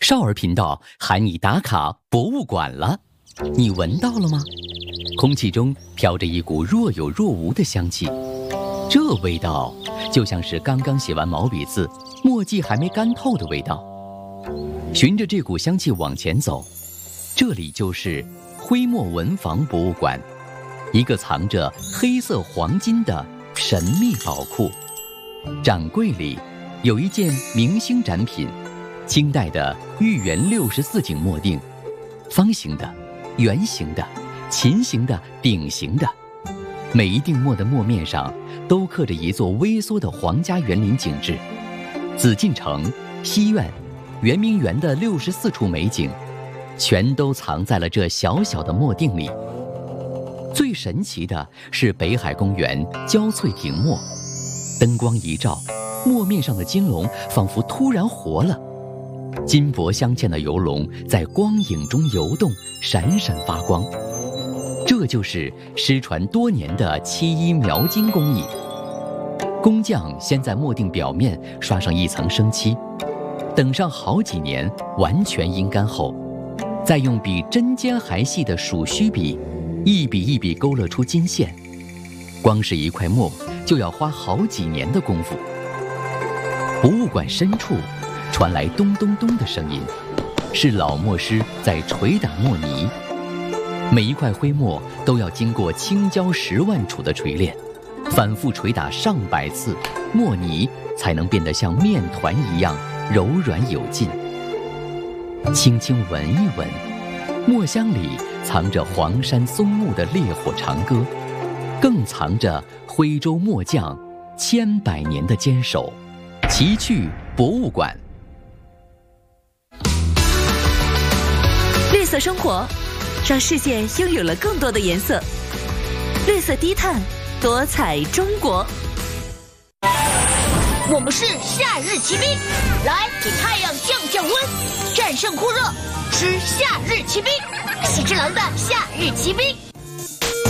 少儿频道喊你打卡博物馆了，你闻到了吗？空气中飘着一股若有若无的香气，这味道就像是刚刚写完毛笔字，墨迹还没干透的味道。循着这股香气往前走，这里就是徽墨文房博物馆，一个藏着黑色黄金的神秘宝库。展柜里有一件明星展品，清代的豫园64景墨定，方形的、圆形的、琴形的、鼎形的，每一定墨的墨面上都刻着一座微缩的皇家园林景致。紫禁城、西苑、圆明园的64处美景，全都藏在了这小小的墨定里。最神奇的是北海公园焦翠亭墨，灯光一照，墨面上的金龙仿佛突然活了，金箔镶嵌的游龙在光影中游动，闪闪发光。这就是失传多年的漆描金工艺。工匠先在墨定表面刷上一层生漆，等上好几年完全阴干后，再用比针尖还细的鼠须笔一笔一笔勾勒出金线，光是一块墨就要花好几年的功夫。博物馆深处传来咚咚咚的声音，是老墨师在捶打墨泥。每一块徽墨都要经过青椒10万杵的锤炼，反复捶打上百次，墨泥才能变得像面团一样柔软有劲。轻轻闻一闻，墨香里藏着黄山松木的烈火长歌，更藏着徽州墨匠100年的坚守。奇趣博物馆。 绿色生活，让世界拥有了更多的颜色。绿色低碳，多彩中国。 我们是夏日骑兵，来给太阳降降温，战胜酷热，吃夏日骑兵，喜之郎的夏日骑兵。